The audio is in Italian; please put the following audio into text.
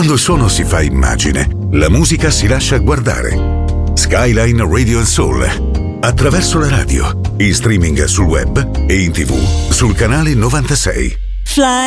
Quando il suono si fa immagine, la musica si lascia guardare. Skyline Radio and Soul. Attraverso la radio, in streaming sul web e in TV sul canale 96. Fly